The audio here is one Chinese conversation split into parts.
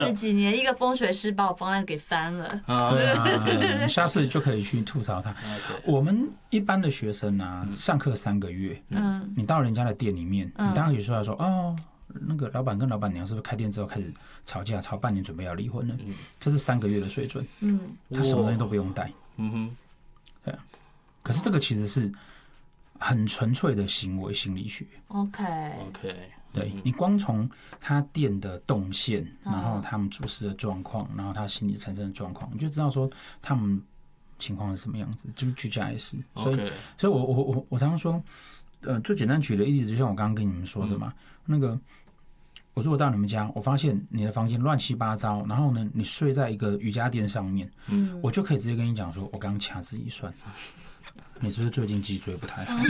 这几年一个风水师把我方案给翻了。 对啊，下次就可以去吐槽他。我们一般的学生啊，上课3个月，你到人家的店里面，你当然可以说哦，那个老板跟老板娘是不是开店之后开始吵架，吵半年准备要离婚了？这是3个月的水准，他什么东西都不用带，对啊。可是这个其实是很纯粹的行为心理学。 OK， 对，你光从他店的动线，然后他们主事的状况，然后他心理产生的状况，你就知道说他们情况是什么样子。就是居家也是，所以我常常说，最简单举的例子，就像我刚刚跟你们说的嘛，那个我如果到你们家，我发现你的房间乱七八糟，然后呢，你睡在一个瑜伽垫上面，我就可以直接跟你讲说，我刚刚掐指一算，你是不是最近脊椎不太好？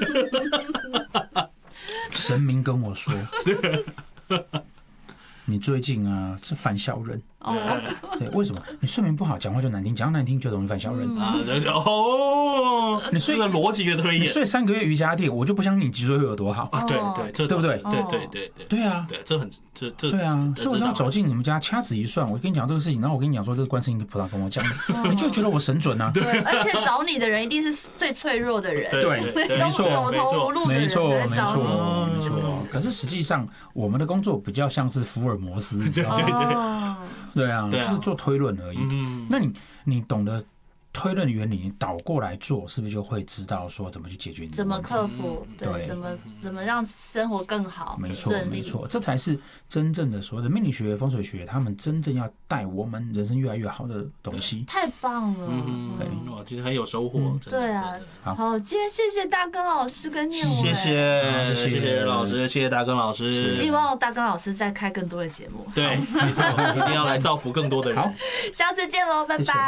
神明跟我说，你最近啊是犯小人。对，为什么？你睡眠不好，讲话就难听，讲话难听就容易犯小人啊。 你睡的逻辑的推演， 你睡3个月瑜伽垫，我就不相信你脊椎会有多好啊。对，这对不对？ 对啊， 对，这很这对啊。所以我想走进你们家，掐指一算，我跟你讲这个事情，然后我跟你讲说，这是观世音菩萨跟我讲的，你就觉得我神准啊。 对，而且找你的人一定是最脆弱的人， 对，没错， 走投无路的人， 没错。可是实际上，我们的工作比较像是福尔摩斯，对啊，就是做推论而已。那你懂得推论原理，你倒过来做，是不是就会知道说怎么去解决你的问题？ 怎么克服？对，怎么让生活更好？ 没错，这才是真正的所谓的命理学、风水学，他们真正要带我们人生越来越好的东西。 太棒了！ 哇，今天很有收获。 对啊，好，今天谢谢大根老师跟念伟， 谢谢任老师，谢谢大根老师。 希望大根老师再开更多的节目。 对，没错，一定要来造福更多的人。 好，下次见喽，拜拜。